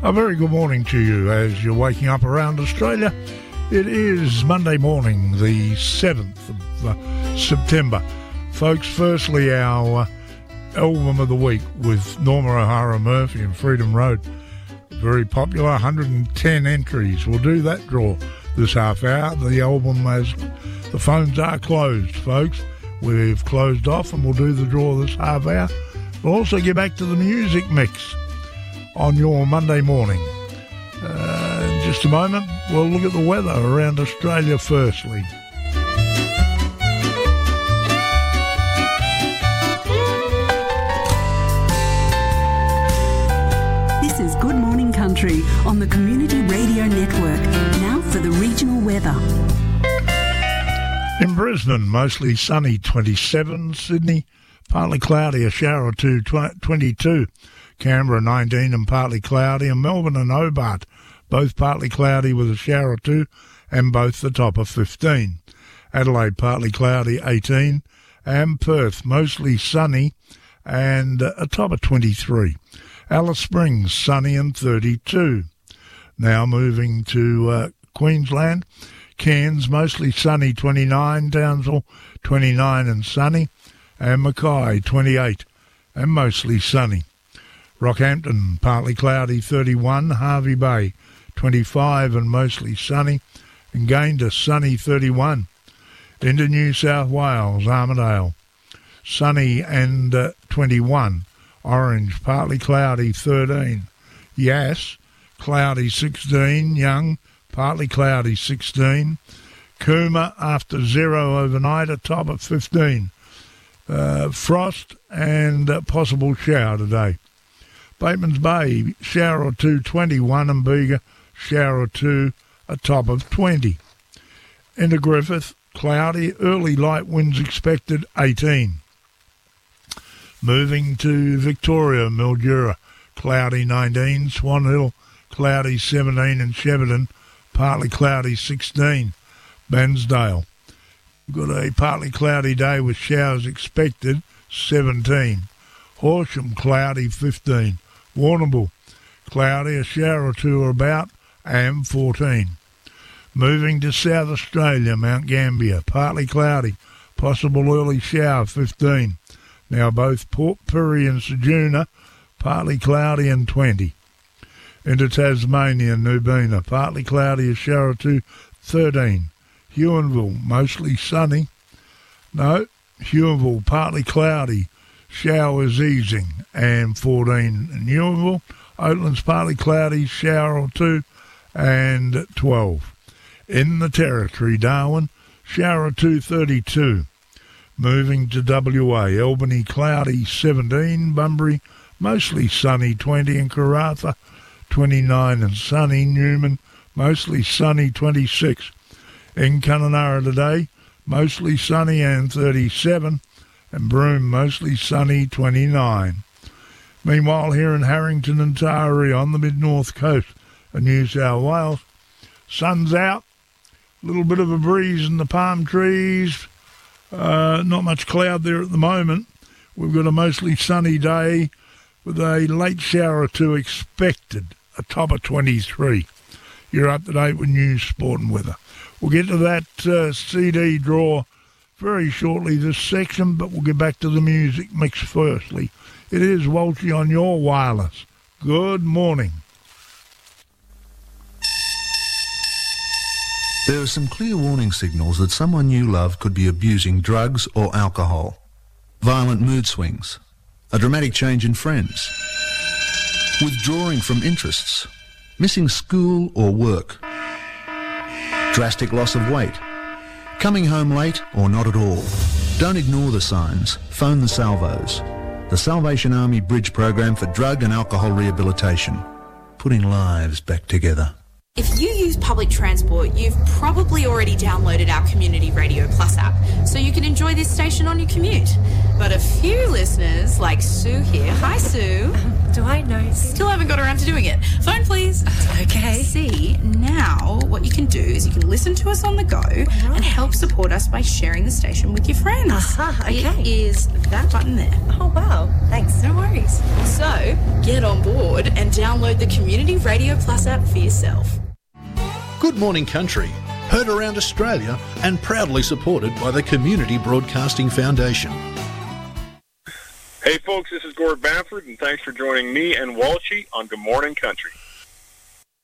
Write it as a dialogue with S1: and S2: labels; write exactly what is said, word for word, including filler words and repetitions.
S1: A very good morning to you as you're waking up around Australia. It is Monday morning, the seventh of uh, September. Folks, firstly, our uh, album of the week with Norma O'Hara Murphy and Freedom Road. Very popular, one hundred ten entries. We'll do that draw this half hour. The album has, the phones are closed, folks. We've closed off and we'll do the draw this half hour. We'll also get back to the music mix on your Monday morning. Uh, in just a moment, we'll look at the weather around Australia firstly.
S2: This is Good Morning Country on the Community Radio Network. Now for the regional weather.
S1: In Brisbane, mostly sunny, twenty-seven. Sydney, partly cloudy, a shower or two, twenty-two. Canberra, nineteen and partly cloudy. And Melbourne and Hobart, both partly cloudy with a shower or two, and both the top of fifteen. Adelaide, partly cloudy, eighteen. And Perth, mostly sunny, and a top of twenty-three. Alice Springs, sunny and thirty-two. Now moving to uh, Queensland. Cairns, mostly sunny, twenty-nine. Townsville, twenty-nine and sunny. And Mackay, twenty-eight and mostly sunny. Rockhampton, partly cloudy, thirty-one. Hervey Bay, twenty-five and mostly sunny. And Gayndah, sunny, thirty-one. Into New South Wales, Armidale, sunny and uh, twenty-one. Orange, partly cloudy, thirteen. Yass, cloudy, sixteen. Young, partly cloudy, sixteen. Cooma, after zero overnight, a top of fifteen. Uh, frost and uh, possible shower today. Bateman's Bay, shower or two, twenty-one. And Bega, shower or two, a top of twenty. Into Griffith, cloudy, early light winds expected, eighteen. Moving to Victoria, Mildura, cloudy, nineteen. Swan Hill, cloudy, seventeen. And Shepparton, partly cloudy, sixteen. Bairnsdale, got a partly cloudy day with showers expected, seventeen. Horsham, cloudy, fifteen. Warrnambool, cloudy, a shower or two or about, and fourteen. Moving to South Australia, Mount Gambier, partly cloudy, possible early shower, fifteen. Now both Port Pirie and Ceduna, partly cloudy and twenty. Into Tasmania, Nubina, partly cloudy, a shower or two, thirteen. Huonville, mostly sunny. No, Huonville, partly cloudy, showers easing, and fourteen. In Huonville, Oatlands, partly cloudy, shower or two, and twelve. In the Territory, Darwin, shower or two, thirty-two. Moving to W A, Albany, cloudy, seventeen. Bunbury, mostly sunny, twenty. And Karratha, twenty-nine and sunny. Newman, mostly sunny, twenty-six. In Kununurra today, mostly sunny and thirty-seven. And Broome, mostly sunny, twenty-nine. Meanwhile, here in Harrington and Taree on the mid-north coast of New South Wales, sun's out, a little bit of a breeze in the palm trees, uh, not much cloud there at the moment. We've got a mostly sunny day with a late shower or two expected, a top of twenty-three. You're up to date with news, sport and weather. We'll get to that uh, C D draw very shortly this section, but we'll get back to the music mix firstly. It is Walshy on your wireless. Good morning.
S3: There are some clear warning signals that someone you love could be abusing drugs or alcohol. Violent mood swings, a dramatic change in friends, withdrawing from interests, missing school or work, drastic loss of weight, coming home late or not at all. Don't ignore the signs. Phone the Salvos, the Salvation Army Bridge Program for Drug and Alcohol Rehabilitation, putting lives back together.
S4: If you use public transport, you've probably already downloaded our Community Radio Plus app, so you can enjoy this station on your commute. But a few listeners, like Sue here, hi Sue.
S5: Um, do I know?
S4: Still haven't got around to doing it. Phone please.
S5: Okay.
S4: See, now what you can do is you can listen to us on the go right. and help support us by sharing the station with your friends.
S5: Uh-huh, okay.
S4: It is that button there.
S5: Oh, wow. Thanks.
S4: No worries. So, get on board and download the Community Radio Plus app for yourself.
S6: Good Morning Country, heard around Australia and proudly supported by the Community Broadcasting Foundation.
S7: Hey folks, this is Gord Bamford, and thanks for joining me and Walshy on Good Morning Country.